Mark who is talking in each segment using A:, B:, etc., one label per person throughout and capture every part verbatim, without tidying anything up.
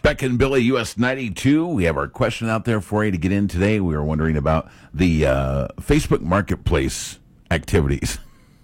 A: Beck and Billy, U S ninety-two. We have our question out there for you to get in today. We were wondering about the uh, Facebook Marketplace activities.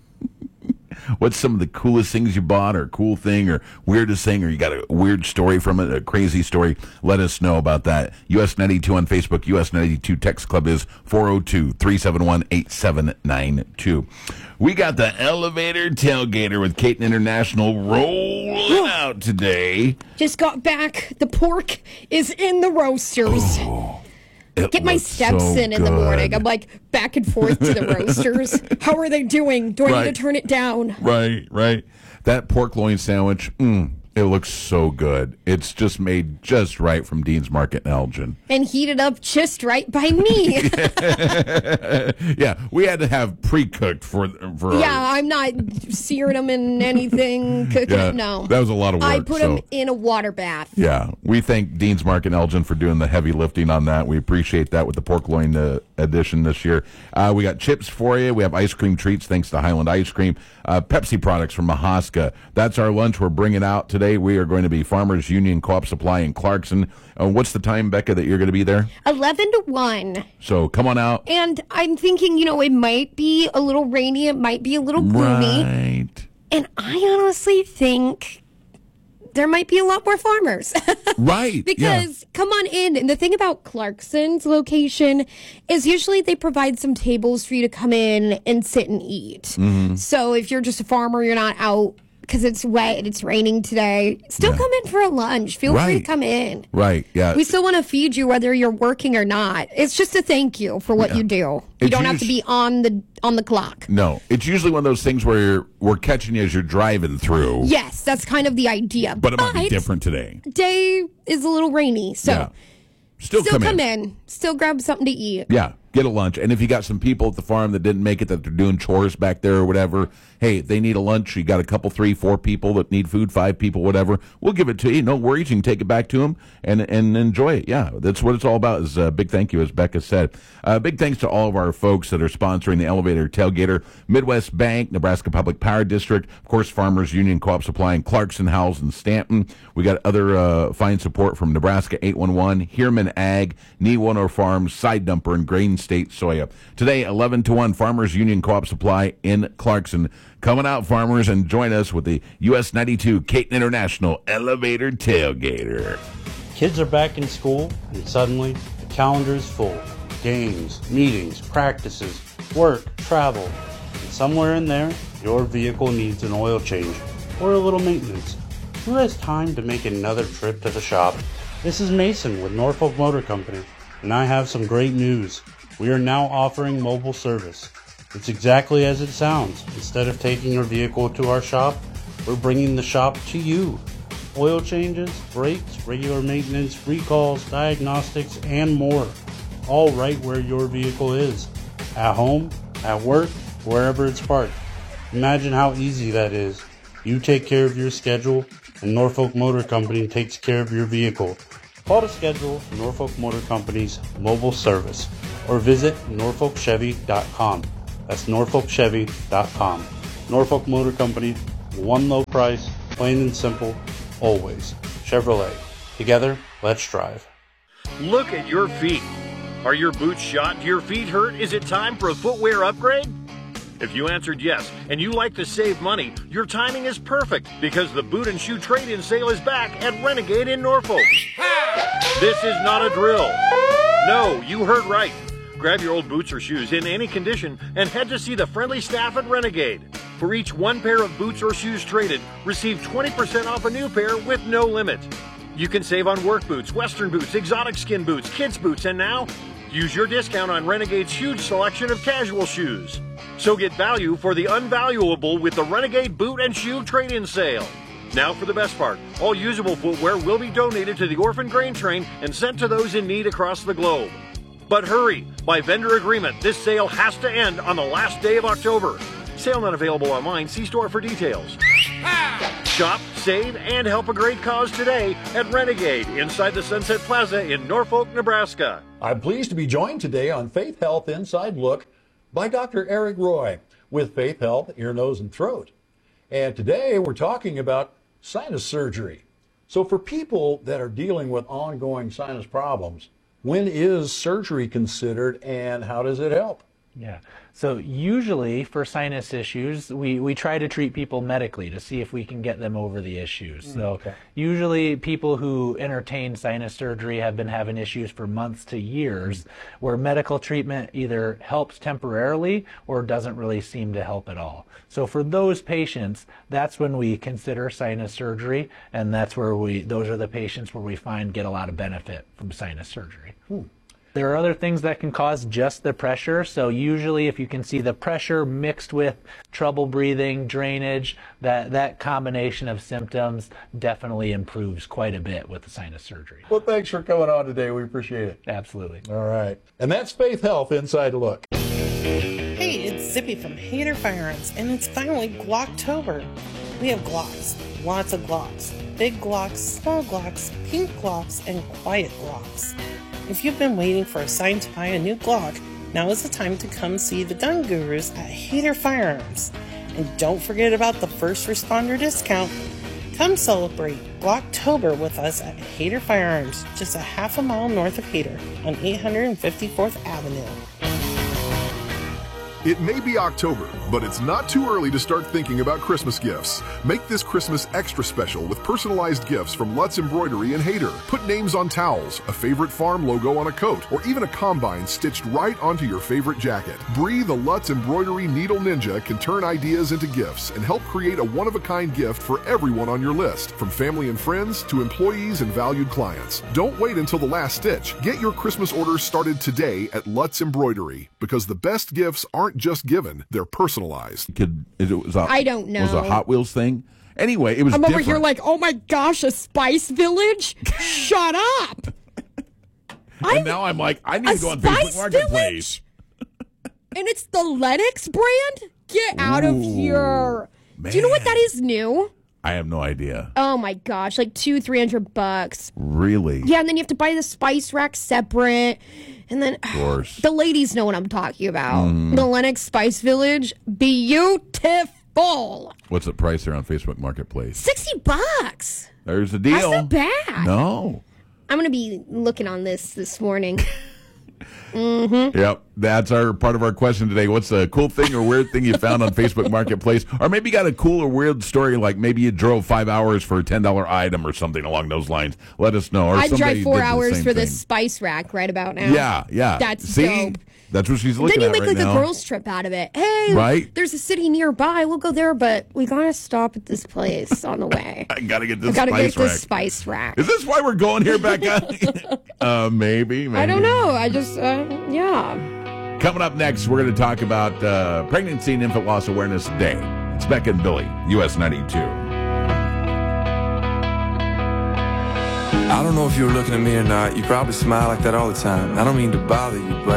A: What's some of the coolest things you bought, or cool thing, or weirdest thing, or you got a weird story from it, a crazy story? Let us know about that. U S ninety-two on Facebook. U S ninety-two text club is four oh two, three seven one, eight seven nine two. We got the Elevator Tailgater with Caton International rolling out today.
B: Just got back. The pork is in the roasters.
A: Oh,
B: Get my steps
A: so
B: in in the morning. I'm like back and forth to the roasters. How are they doing? Do I
A: right.
B: need to turn it down?
A: Right, right. That pork loin sandwich, mm, it looks so good. It's just made just right from Dean's Market in Elgin.
B: And heated up just right by me.
A: Yeah, we had to have pre-cooked for for.
B: Yeah,
A: our,
B: I'm not searing them in anything, cooking
A: yeah,
B: it. No,
A: that was a lot of work.
B: I put
A: so.
B: them in a water bath.
A: Yeah, we thank Dean's Market in Elgin for doing the heavy lifting on that. We appreciate that with the pork loin uh, edition this year. Uh, we got chips for you. We have ice cream treats thanks to Highland Ice Cream. Uh, Pepsi products from Mahaska. That's our lunch we're bringing out today. We are going to be Farmers Union Co-op Supply in Clarkson. Uh, what's the time, Becca, that you're going to be there?
B: eleven to one.
A: So come on out.
B: And I'm thinking, you know, it might be a little rainy. It might be a little gloomy.
A: Right.
B: And I honestly think there might be a lot more farmers.
A: Right.
B: Because,
A: yeah.
B: come on in. And the thing about Clarkson's location is usually they provide some tables for you to come in and sit and eat.
A: Mm-hmm.
B: So if you're just a farmer, you're not out because it's wet and it's raining today, still
A: yeah.
B: come in for a lunch. Feel
A: right.
B: free to come in.
A: Right, yeah.
B: We still want to feed you whether you're working or not. It's just a thank you for what
A: yeah.
B: you do. You
A: it's
B: don't
A: us-
B: have to be on the on the clock.
A: No, it's usually one of those things where you're, we're catching you as you're driving through.
B: Yes, that's kind of the idea.
A: But it might be different today.
B: Day is a little rainy, so
A: Yeah. Still,
B: still
A: come,
B: come
A: in.
B: in. Still grab something to eat.
A: Yeah, get a lunch. And if you got some people at the farm that didn't make it, that they're doing chores back there or whatever, hey, they need a lunch. You got a couple, three, four people that need food, five people, whatever. We'll give it to you. No worries. You can take it back to them and and enjoy it. Yeah, that's what it's all about. Is a big thank you, as Becca said. Uh, big thanks to all of our folks that are sponsoring the Elevator Tailgater. Midwest Bank, Nebraska Public Power District, of course, Farmers Union Co-op Supply in Clarkson, Howells, and Stanton. We got other uh, fine support from Nebraska eight one one, Heerman Ag, Newano Farms, Side Dumper, and Grain State Soya. Today, eleven to one, Farmers Union Co-op Supply in Clarkson. Coming out, farmers, and join us with the U S ninety-two Caton International Elevator Tailgater.
C: Kids are back in school, and suddenly the calendar is full. Games, meetings, practices, work, travel. And somewhere in there, your vehicle needs an oil change or a little maintenance. Who has time to make another trip to the shop? This is Mason with Norfolk Motor Company, and I have some great news. We are now offering mobile service. It's exactly as it sounds. Instead of taking your vehicle to our shop, we're bringing the shop to you. Oil changes, brakes, regular maintenance, recalls, diagnostics, and more. All right where your vehicle is. At home, at work, wherever it's parked. Imagine how easy that is. You take care of your schedule, and Norfolk Motor Company takes care of your vehicle. Call to schedule Norfolk Motor Company's mobile service or visit norfolk chevy dot com. That's norfolk chevy dot com. Norfolk Motor Company, one low price, plain and simple, always. Chevrolet. Together, let's drive.
D: Look at your feet. Are your boots shot? Do your feet hurt? Is it time for a footwear upgrade? If you answered yes, and you like to save money, your timing is perfect because the boot and shoe trade-in sale is back at Renegade in Norfolk. This is not a drill. No, you heard right. Grab your old boots or shoes in any condition and head to see the friendly staff at Renegade. For each one pair of boots or shoes traded, receive twenty percent off a new pair with no limit. You can save on work boots, western boots, exotic skin boots, kids boots, and now use your discount on Renegade's huge selection of casual shoes. So get value for the unvaluable with the Renegade boot and shoe trade-in sale. Now for the best part, all usable footwear will be donated to the Orphan Grain Train and sent to those in need across the globe. But hurry, by vendor agreement, this sale has to end on the last day of October. Sale not available online. See store for details. Shop, save, and help a great cause today at Renegade inside the Sunset Plaza in Norfolk, Nebraska.
E: I'm pleased to be joined today on Faith Health Inside Look by Doctor Eric Roy with Faith Health Ear, Nose, and Throat. And today we're talking about sinus surgery. So for people that are dealing with ongoing sinus problems, when is surgery considered and how does it help?
F: Yeah. So usually for sinus issues, we, we try to treat people medically to see if we can get them over the issues. So
E: Okay.
F: usually people who entertain sinus surgery have been having issues for months to years, where medical treatment either helps temporarily or doesn't really seem to help at all. So for those patients, that's when we consider sinus surgery, and that's where we, those are the patients where we find get a lot of benefit from sinus surgery.
E: Hmm.
F: There are other things that can cause just the pressure. So usually if you can see the pressure mixed with trouble breathing, drainage, that, that combination of symptoms definitely improves quite a bit with the sinus surgery.
E: Well, thanks for coming on today. We appreciate it.
F: Absolutely.
E: All right. And that's Faith Health Inside Look.
G: Hey, it's Zippy from Hader Firearms, and it's finally Glocktober. We have Glocks, lots of Glocks, big Glocks, small Glocks, pink Glocks, and quiet Glocks. If you've been waiting for a sign to buy a new Glock, now is the time to come see the gun gurus at Hader Firearms. And don't forget about the first responder discount. Come celebrate Glocktober with us at Hader Firearms, just a half a mile north of Hader on eight hundred fifty-fourth Avenue.
H: It may be October, but it's not too early to start thinking about Christmas gifts. Make this Christmas extra special with personalized gifts from Lutz Embroidery and Hader. Put names on towels, a favorite farm logo on a coat, or even a combine stitched right onto your favorite jacket. Bree, the Lutz Embroidery Needle Ninja, can turn ideas into gifts and help create a one-of-a-kind gift for everyone on your list, from family and friends to employees and valued clients. Don't wait until the last stitch. Get your Christmas orders started today at Lutz Embroidery, because the best gifts aren't just given, they're personalized.
A: Could it was a,
B: I don't know.
A: Was a Hot Wheels thing? Anyway, it was.
B: I'm
A: different.
B: over here like, oh my gosh, a Spice Village? Shut up!
A: And now I'm like, I need
B: a
A: to go on
B: Spice
A: Facebook Marketplace.
B: And it's the Lennox brand? Get out of
A: Ooh,
B: here. Do you know what
A: man.
B: that is new?
A: I have no idea.
B: Oh my gosh, like two, three hundred bucks.
A: Really?
B: Yeah, and then you have to buy the spice rack separate. And then
A: Of course.
B: the ladies know what I'm talking about.
A: Mm.
B: The Lennox Spice Village, beautiful.
A: What's the price there on Facebook Marketplace?
B: sixty bucks.
A: There's the deal.
B: That's not bad.
A: No.
B: I'm going to be looking on this this morning.
A: Yep, that's our part of our question today. What's the cool thing or weird thing you found on Facebook Marketplace? Or maybe you got a cool or weird story, like maybe you drove five hours for a ten dollar item or something along those lines. Let us know. Or
B: I'd
A: somebody
B: drive four
A: did the
B: hours
A: same
B: for
A: thing.
B: this spice rack right about now.
A: Yeah, yeah.
B: That's
A: See?
B: dope.
A: That's what she's looking
B: Then you
A: at
B: make
A: right
B: like
A: now.
B: a girls trip out of it. Hey,
A: Right?
B: there's a city nearby. We'll go there, but we gotta stop at this place on the way.
A: I gotta get
B: We
A: this
B: gotta
A: spice
B: get
A: rack.
B: this spice rack.
A: Is this why we're going here, Becca? uh, maybe, maybe.
B: I don't know. I just, uh, yeah.
A: Coming up next, we're going to talk about uh, Pregnancy and Infant Loss Awareness Day. It's Becca and Billy, U S ninety-two.
I: I don't know if you were looking at me or not. You probably smile like that all the time. I don't mean to bother you, but